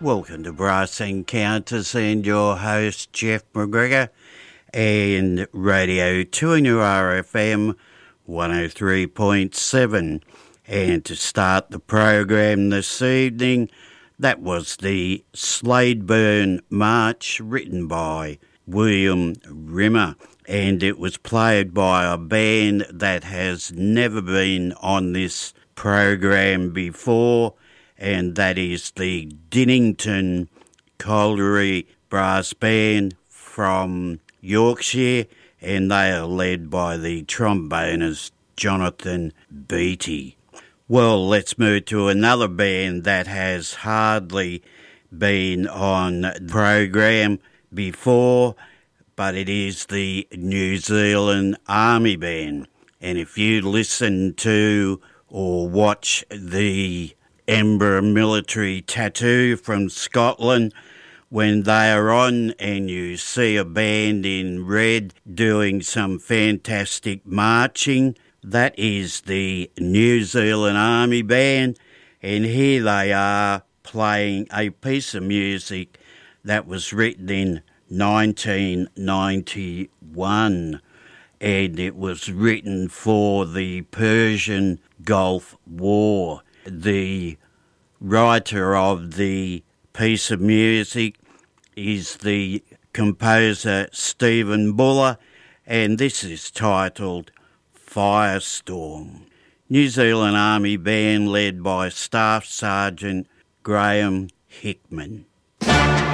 Welcome to Brass Encounters and your host Jeff McGregor and Radio 2NURFM 103.7. And to start the program this evening, that was the Sladeburn March written by William Rimmer, and it was played by a band that has never been on this program before, and that is the Dinnington Colliery Brass Band from Yorkshire, and they are led by the trombonist Jonathan Beattie. Well, let's move to another band that has hardly been on the program before, but it is the New Zealand Army Band. And if you listen to or watch the Ember military tattoo from Scotland, when they are on and you see a band in red doing some fantastic marching, that is the New Zealand Army Band, and here they are playing a piece of music that was written in 1991, and it was written for the Persian Gulf War. The writer of the piece of music is the composer Stephen Buller, and this is titled Firestorm. New Zealand Army Band led by Staff Sergeant Graham Hickman.